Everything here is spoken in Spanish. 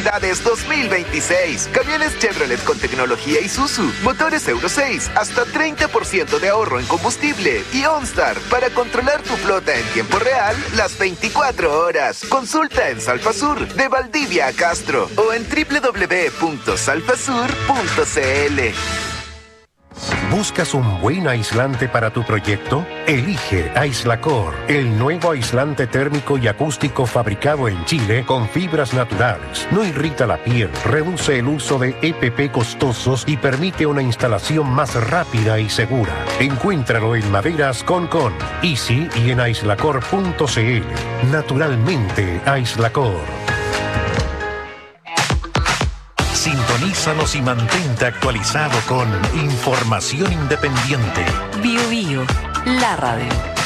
Navidades 2026. Camiones Chevrolet con tecnología Isuzu, motores Euro 6, hasta 30% de ahorro en combustible y OnStar para controlar tu flota en tiempo real las 24 horas. Consulta en Salfasur, de Valdivia a Castro, o en www.salfasur.cl. ¿Buscas un buen aislante para tu proyecto? Elige Aislacor, el nuevo aislante térmico y acústico fabricado en Chile con fibras naturales. No irrita la piel, reduce el uso de EPP costosos y permite una instalación más rápida y segura. Encuéntralo en Maderas Concon, Easy y en aislacor.cl. Naturalmente, Aislacor. Sintonízanos y mantente actualizado con información independiente. Bio Bio, la radio.